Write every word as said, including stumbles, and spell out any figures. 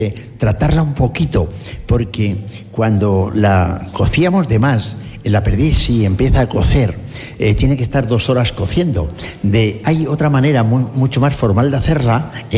tratarla un poquito, porque cuando la cocíamos de más, la perdiz si empieza a cocer, eh, tiene que estar dos horas cociendo. De, hay otra manera muy, mucho más formal de hacerla, eh,